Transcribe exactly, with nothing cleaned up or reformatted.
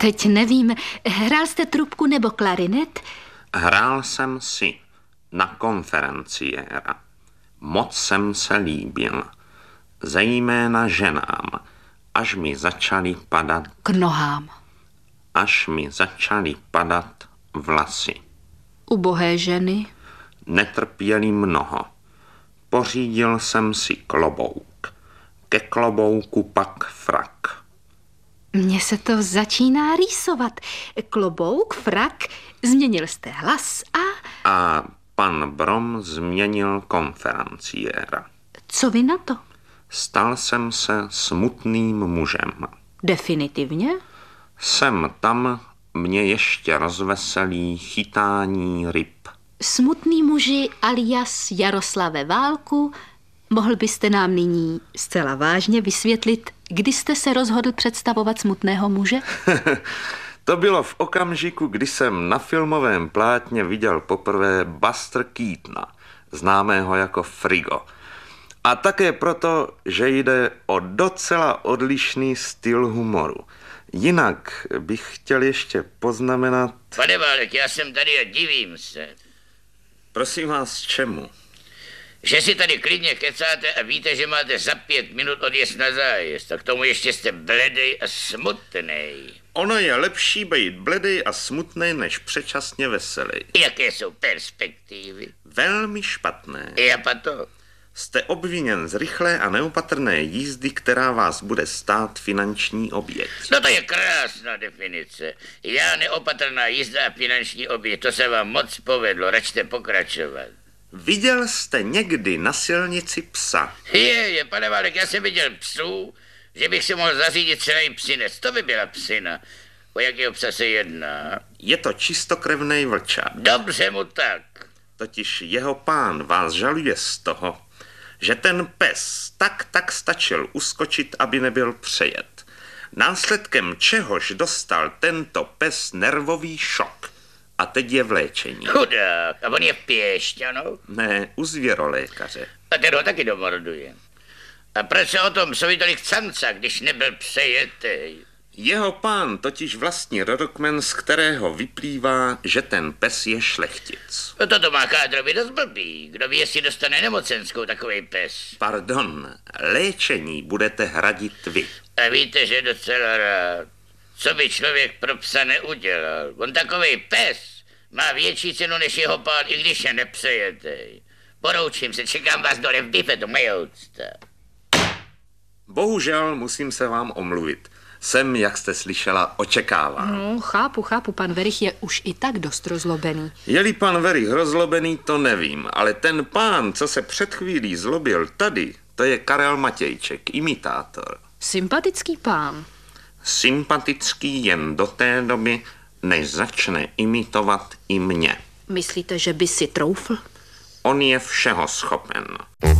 Teď nevím, hrál jste trubku nebo klarinet? Hrál jsem si na konferenciéra. Moc jsem se líbil, zejména ženám, až mi začaly padat... K nohám. Až mi začaly padat vlasy. Ubohé ženy? Netrpěli mnoho. Pořídil jsem si klobouk. Ke klobouku pak frak. Mně se to začíná rýsovat. Klobouk, frak, změnil jste hlas a... A pan Brom změnil konferenciéra. Co vy na to? Stal jsem se smutným mužem. Definitivně? Sem tam mě ještě rozveselí chytání ryb. Smutný muži alias Jaroslave Válku, mohl byste nám nyní zcela vážně vysvětlit, kdy jste se rozhodl představovat smutného muže? To bylo v okamžiku, kdy jsem na filmovém plátně viděl poprvé Buster Keatona, známého jako Frigo. A také proto, že jde o docela odlišný styl humoru. Jinak bych chtěl ještě poznamenat... Pane Válek, já jsem tady a divím se. Prosím vás, čemu? Že si tady klidně kecáte a víte, že máte za pět minut odjezd na zájezd. A k tomu ještě jste bledej a smutnej. Ono je lepší být bledej a smutnej, než předčasně veselý. Jaké jsou perspektivy? Velmi špatné. Já pato. Jste obviněn z rychlé a neopatrné jízdy, která vás bude stát finanční oběť. No to je krásná definice. Já neopatrná jízda a finanční oběť, to se vám moc povedlo, račte pokračovat. Viděl jste někdy na silnici psa? Je, je, pane Válek, já jsem viděl psů, že bych si mohl zařídit celý psinec. To by byla psina. O jakého psa se jedná? Je to čistokrevnej vlčák. Dobře mu tak. Totiž jeho pán vás žaluje z toho, že ten pes tak tak stačil uskočit, aby nebyl přejet. Následkem čehož dostal tento pes nervový šok. A teď je v léčení. Chudák, a on je v Piešťanoch? Ne, u zvěrolékaře. A ten ho taky domorduje. A proč se o tom psovi tolik canca, když nebyl přejetej? Jeho pán totiž vlastní rodokmen, z kterého vyplývá, že ten pes je šlechtic. No toto má kádrovi dost blbý. Kdo ví, jestli dostane nemocenskou takovej pes. Pardon, léčení budete hradit vy. A víte, že docela rád. Co by člověk pro psa neudělal? On takovej pes má větší cenu než jeho pán, i když je nepřejetej. Poroučím se, čekám vás dole v bifetu, majoucta. Bohužel musím se vám omluvit. Jsem, jak jste slyšela, očekával. No, chápu, chápu, pan Verich je už i tak dost rozlobený. Je-li pan Verich rozlobený, to nevím, ale ten pán, co se před chvílí zlobil tady, to je Karel Matějček, imitátor. Sympatický pán. Sympatický jen do té doby, než začne imitovat i mě. Myslíte, že by si troufl? On je všeho schopen.